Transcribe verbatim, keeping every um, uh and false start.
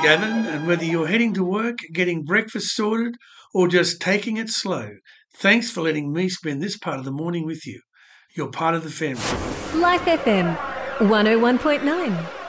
Gavin, and whether you're heading to work, getting breakfast sorted, or just taking it slow, thanks for letting me spend this part of the morning with you. You're part of the family. Life F M, one oh one point nine.